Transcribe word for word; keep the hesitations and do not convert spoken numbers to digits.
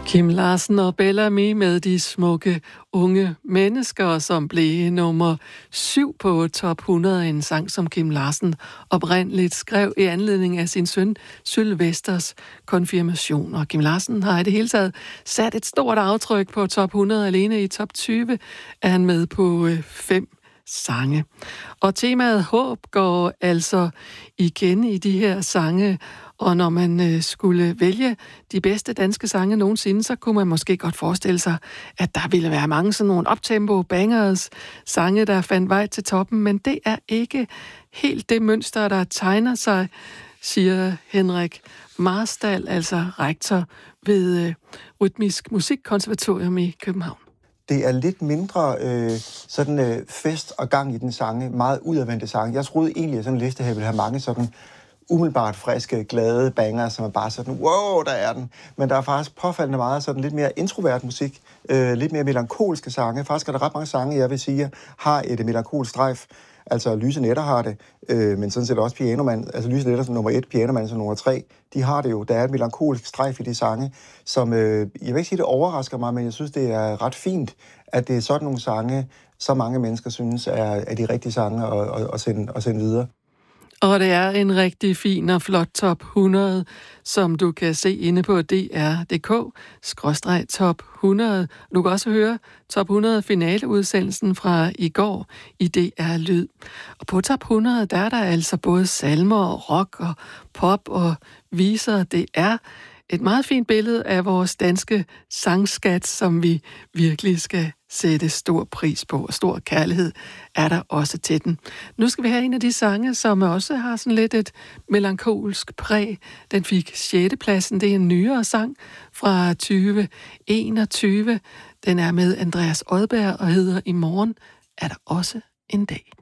Kim Larsen og Bellamy med de smukke unge mennesker, som blev nummer syv på top hundrede, en sang, som Kim Larsen oprindeligt skrev i anledning af sin søn Sylvesters konfirmation. Og Kim Larsen har i det hele taget sat et stort aftryk på top hundrede. Alene i top tyve er han med på fem sange. Og temaet håb går altså igen i de her sange. Og når man øh, skulle vælge de bedste danske sange nogensinde, så kunne man måske godt forestille sig, at der ville være mange sådan nogle uptempo bangers sange, der fandt vej til toppen. Men det er ikke helt det mønster, der tegner sig, siger Henrik Marstal, altså rektor ved øh, Rytmisk Musikkonservatorium i København. Det er lidt mindre øh, sådan øh, fest og gang i den sange, meget udadvendte sange. Jeg troede egentlig, at sådan en liste her ville have mange sådan umiddelbart friske, glade banger, som er bare sådan, wow, der er den. Men der er faktisk påfaldende meget sådan lidt mere introvert musik, øh, lidt mere melankolske sange. Faktisk er der ret mange sange, jeg vil sige, har et melankolsk strejf. Altså Lyse Nætter har det, øh, men sådan set også Pianoman. Altså Lyse Nætter som nummer et, Pianoman som nummer tre. De har det jo. Der er et melankolsk strejf i de sange, som, øh, jeg vil ikke sige, det overrasker mig, men jeg synes, det er ret fint, at det er sådan nogle sange, så mange mennesker synes er, er de rigtige sange at, at, at, sende, at sende videre. Og det er en rigtig fin og flot top hundrede, som du kan se inde på d r punktum d k skråstreg top hundrede. Du kan også høre top hundrede finaleudsendelsen fra i går i D R Lyd. Og på top hundrede, der er der altså både salmer og rock og pop og viser. Det er et meget fint billede af vores danske sangskat, som vi virkelig skal sætte stor pris på, og stor kærlighed er der også til den. Nu skal vi have en af de sange, som også har sådan lidt et melankolsk præg. Den fik sjette pladsen. Det er en nyere sang fra tyve enogtyve. Den er med Andreas Odberg og hedder I morgen er der også en dag.